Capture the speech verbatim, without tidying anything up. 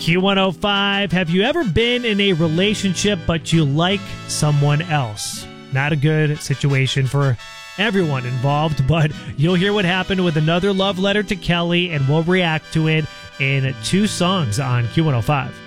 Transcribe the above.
Q one oh five, have you ever been in a relationship but you like someone else? Not a good situation for everyone involved, but you'll hear what happened with another love letter to Kelly, and we'll react to it in two songs on Q one oh five.